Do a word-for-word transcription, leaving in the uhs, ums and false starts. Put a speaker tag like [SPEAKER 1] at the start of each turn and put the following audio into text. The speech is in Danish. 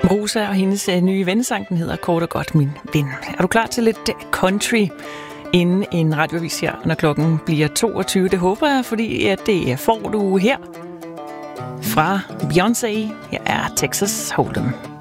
[SPEAKER 1] Rosa og hendes nye vensang, den hedder kort og godt Min Ven. Er du klar til lidt country inden en radiovis her, når klokken bliver toogtyve? Det håber jeg, fordi at det får du her fra Beyoncé. Her er Texas Hold'em.